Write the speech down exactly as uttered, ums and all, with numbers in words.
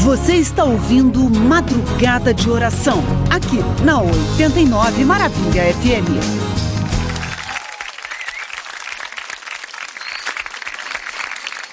Você está ouvindo Madrugada de Oração, aqui na oitenta e nove Maravilha F M.